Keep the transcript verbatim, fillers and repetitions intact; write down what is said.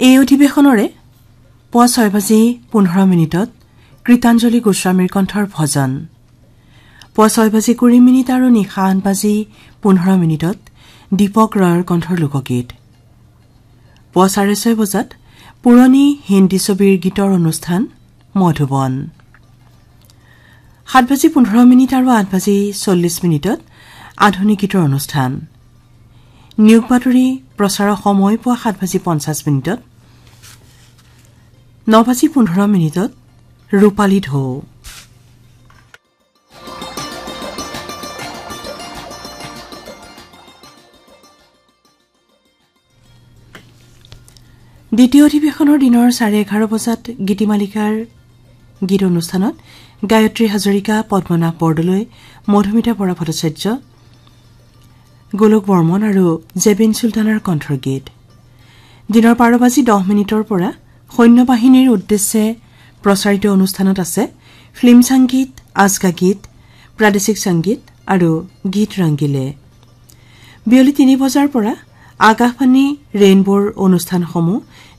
এই অধিৱেশনৰে পুৱা ছয় বাজি পোন্ধৰ মিনিটত কৃতাঞ্জলি গোস্বামীৰ কণ্ঠৰ ভজন, পুৱা ছয় বাজি কুৰি মিনিট আৰু নিশা আঠ বাজি পোন্ধৰ মিনিটত দীপক ৰয়ৰ কণ্ঠৰ লোকগীত, পুৱা চাৰে ছয় বজাত পুৰণি হিন্দী ছবিৰ গীতৰ অনুষ্ঠান মধুবন, সাত বাজি পোন্ধৰ মিনিট আৰু আঠ বাজি চল্লিছ মিনিটত আধুনিক গীতৰ অনুষ্ঠান, নিয়োগ বাতৰি প্ৰচাৰৰ সময় পুৱা সাত বাজি পঞ্চাছ মিনিটত, ন বাজি পোন্ধৰ মিনিটত ৰূপালী ঢৌ। দ্বিতীয় অধিৱেশনৰ দিনৰ চাৰে এঘাৰ বজাত গীতিমালিকাৰ গীত অনুষ্ঠানত গায়ত্ৰী হাজৰিকা, পদ্মনাভ বৰদলৈ, মধুমিতা বৰা ভট্টাচাৰ্য, গোলোক বৰ্মন আৰু জেবিন চুলতানাৰ কণ্ঠৰ গীত। দিনৰ বাৰ বাজি দহ মিনিটৰ পৰা সৈন্যবাহিনীৰ উদ্দেশ্যে প্ৰচাৰিত অনুষ্ঠানত আছে ফিল্ম সংগীত, আজকা গীত, প্ৰাদেশিক সংগীত আৰু গীত ৰংগিলে। বিয়লি তিনি বজাৰ পৰা আকাশবাণী ৰেইনবোৰ অনুষ্ঠানসমূহ